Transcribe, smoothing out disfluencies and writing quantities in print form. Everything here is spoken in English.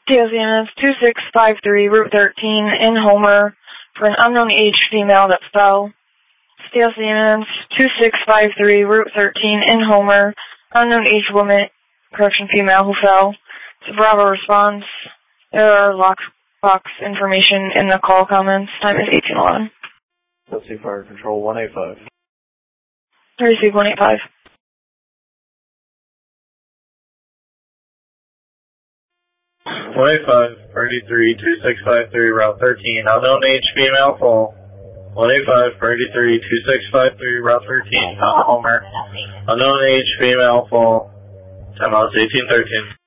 CLCMS 2653, Route 13, in Homer, for an unknown age female that fell. CLCMS 2653, Route 13, in Homer, unknown age woman, female who fell. So Bravo responds. There are lockbox information in the call comments. Time is 1811. Chelsea Fire Control 185. Receive 185. Priority 3, 2653, Route 13, unknown age female full. 185, Priority 3, 2653, Route 13, Homer, unknown age female full. Time out 1813.